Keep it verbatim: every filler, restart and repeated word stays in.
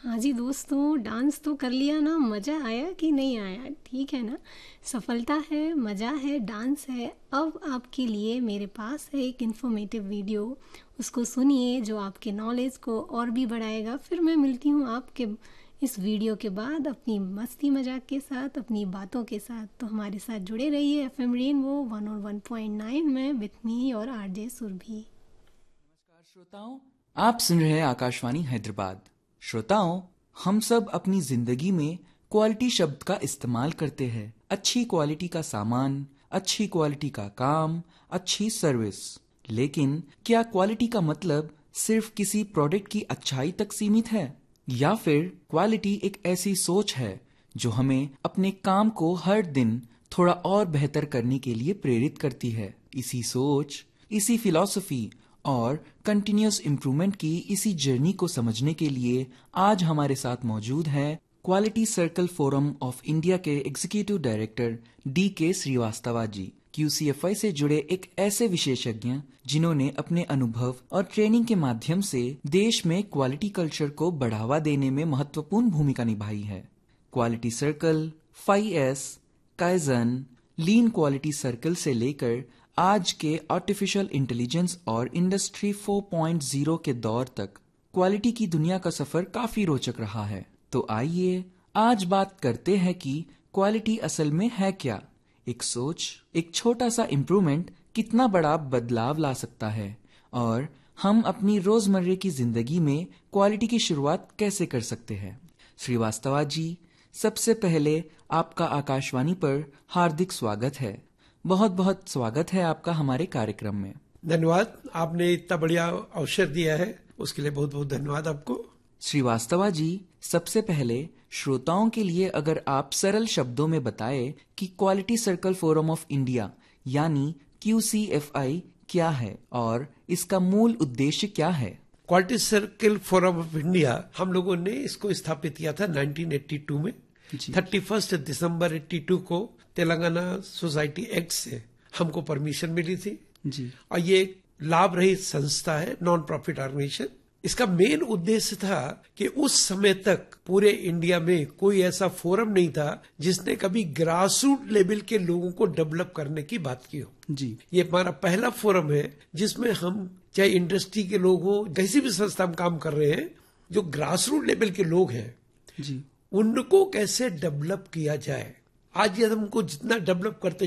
हाँ जी दोस्तों, डांस तो कर लिया ना, मज़ा आया कि नहीं आया? ठीक है ना, सफलता है, मज़ा है, डांस है। अब आपके लिए मेरे पास है एक इन्फॉर्मेटिव वीडियो, उसको सुनिए जो आपके नॉलेज को और भी बढ़ाएगा। फिर मैं मिलती हूँ आपके इस वीडियो के बाद अपनी मस्ती मजाक के साथ, अपनी बातों के साथ। तो हमारे साथ जुड़े रहिए एफ एम रेनबो वन ओ वन पॉइंट नाइन में विथ मी और आरजे सुरभि। नमस्कार श्रोताओं, आप सुन रहे हैं आकाशवाणी हैदराबाद। श्रोताओं, हम सब अपनी जिंदगी में क्वालिटी शब्द का इस्तेमाल करते हैं। अच्छी क्वालिटी का सामान, अच्छी क्वालिटी का काम, अच्छी सर्विस। लेकिन क्या क्वालिटी का मतलब सिर्फ किसी प्रोडक्ट की अच्छाई तक सीमित है, या फिर क्वालिटी एक ऐसी सोच है जो हमें अपने काम को हर दिन थोड़ा और बेहतर करने के लिए प्रेरित करती है? इसी सोच, इसी फिलॉसफी और कंटिन्यूअस इम्प्रूवमेंट की इसी जर्नी को समझने के लिए आज हमारे साथ मौजूद है quality circle forum of India के एग्जीक्यूटिव डायरेक्टर डी के Srivastava ji, Q C F I से जुड़े एक ऐसे विशेषज्ञ जिन्होंने अपने अनुभव और ट्रेनिंग के माध्यम से देश में क्वालिटी कल्चर को बढ़ावा देने में महत्वपूर्ण भूमिका निभाई है। Quality circle, five S, kaizen, लीन क्वालिटी सर्कल से लेकर आज के आर्टिफिशियल इंटेलिजेंस और इंडस्ट्री फोर पॉइंट ज़ीरो के दौर तक क्वालिटी की दुनिया का सफर काफी रोचक रहा है। तो आइए आज बात करते हैं कि क्वालिटी असल में है क्या। एक सोच, एक छोटा सा इम्प्रूवमेंट कितना बड़ा बदलाव ला सकता है, और हम अपनी रोजमर्रे की जिंदगी में क्वालिटी की शुरुआत कैसे कर सकते हैं। श्रीवास्तव जी, सबसे पहले आपका आकाशवाणी पर हार्दिक स्वागत है। बहुत बहुत स्वागत है आपका हमारे कार्यक्रम में। धन्यवाद, आपने इतना बढ़िया अवसर दिया है, उसके लिए बहुत बहुत धन्यवाद आपको। श्रीवास्तव जी, सबसे पहले श्रोताओं के लिए अगर आप सरल शब्दों में बताएं कि quality circle forum of India यानी क्यू सी एफ आई क्या है और इसका मूल उद्देश्य क्या है। Quality circle forum of India हम लोगों ने इसको स्थापित किया था नाइनटीन एटी टू में। थर्टी फर्स्ट दिसंबर एटी टू को तेलंगाना सोसाइटी एक्ट से हमको परमिशन मिली थी जी। और ये लाभ रहित संस्था है, नॉन प्रॉफिट ऑर्गेनाइजेशन। इसका मेन उद्देश्य था कि उस समय तक पूरे इंडिया में कोई ऐसा फोरम नहीं था जिसने कभी ग्रास रूट लेवल के लोगों को डेवलप करने की बात की हो जी। ये हमारा पहला फोरम है जिसमें हम, चाहे इंडस्ट्री के लोग हो, किसी भी संस्था में काम कर रहे हैं, जो ग्रास रूट लेवल के लोग हैं जी, उनको कैसे डेवलप किया जाए। आज ये हमको जितना डेवलप करते